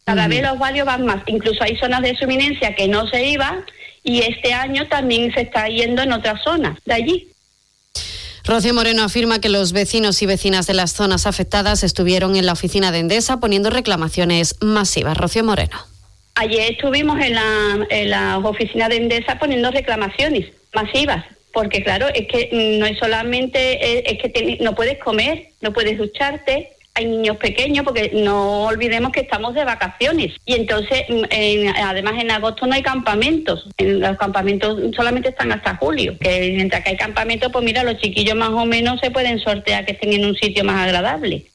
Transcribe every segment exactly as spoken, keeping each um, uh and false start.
Cada uh-huh. vez los valios van más. Incluso hay zonas de su eminencia que no se iban y este año también se está yendo en otras zonas de allí. Rocío Moreno afirma que los vecinos y vecinas de las zonas afectadas estuvieron en la oficina de Endesa poniendo reclamaciones masivas. Rocío Moreno. Ayer estuvimos en la, en la oficina de Endesa poniendo reclamaciones masivas, porque claro, es que no es solamente, es, es que te, no puedes comer, no puedes ducharte. Hay niños pequeños, porque no olvidemos que estamos de vacaciones. Y entonces, en, además en agosto no hay campamentos. En los campamentos solamente están hasta julio. Que mientras que hay campamentos, pues mira, los chiquillos más o menos se pueden sortear que estén en un sitio más agradable.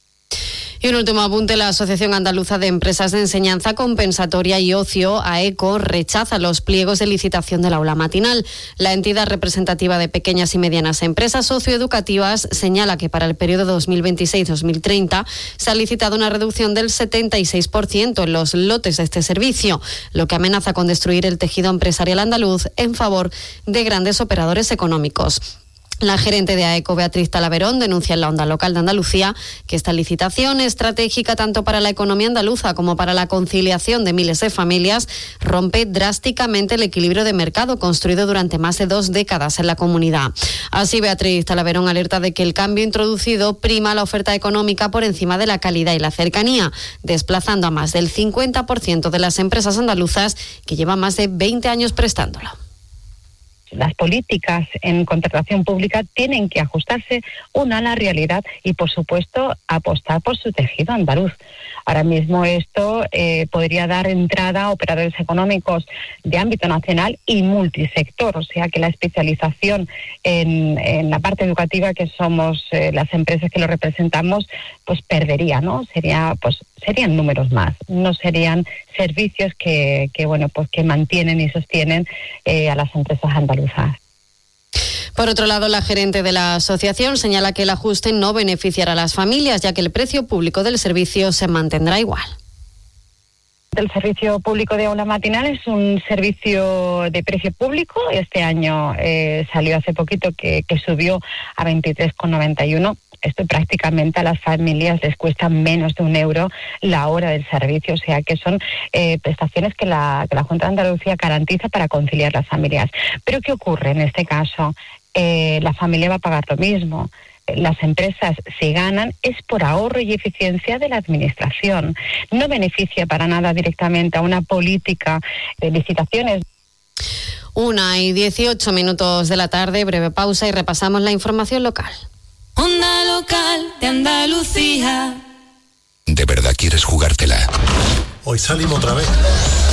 Y un último apunte, la Asociación Andaluza de Empresas de Enseñanza Compensatoria y Ocio, AECO, rechaza los pliegos de licitación del aula matinal. La entidad representativa de pequeñas y medianas empresas socioeducativas señala que para el periodo dos mil veintiséis dos mil treinta se ha licitado una reducción del setenta y seis por ciento en los lotes de este servicio, lo que amenaza con destruir el tejido empresarial andaluz en favor de grandes operadores económicos. La gerente de AECO, Beatriz Talaverón, denuncia en la Onda Local de Andalucía que esta licitación estratégica tanto para la economía andaluza como para la conciliación de miles de familias rompe drásticamente el equilibrio de mercado construido durante más de dos décadas en la comunidad. Así, Beatriz Talaverón alerta de que el cambio introducido prima la oferta económica por encima de la calidad y la cercanía, desplazando a más del cincuenta por ciento de las empresas andaluzas que llevan más de veinte años prestándolo. Las políticas en contratación pública tienen que ajustarse una a la realidad y, por supuesto, apostar por su tejido andaluz. Ahora mismo esto eh, podría dar entrada a operadores económicos de ámbito nacional y multisector, o sea que la especialización en, en la parte educativa, que somos eh, las empresas que lo representamos, pues perdería, ¿no? Sería, pues serían números más, no serían servicios que, que bueno, pues que mantienen y sostienen eh, a las empresas andaluzas. Por otro lado, la gerente de la asociación señala que el ajuste no beneficiará a las familias, ya que el precio público del servicio se mantendrá igual. El servicio público de aula matinal es un servicio de precio público. Este año eh, salió hace poquito que, que subió a veintitrés con noventa y uno. Esto prácticamente a las familias les cuesta menos de un euro la hora del servicio, o sea que son eh, prestaciones que la, que la Junta de Andalucía garantiza para conciliar las familias. Pero ¿qué ocurre en este caso? Eh, la familia va a pagar lo mismo. Las empresas, si ganan, es por ahorro y eficiencia de la administración. No beneficia para nada directamente a una política de licitaciones. Una y dieciocho minutos de la tarde, breve pausa y repasamos la información local. Onda Local de Andalucía. ¿De verdad quieres jugártela? Hoy salimos otra vez.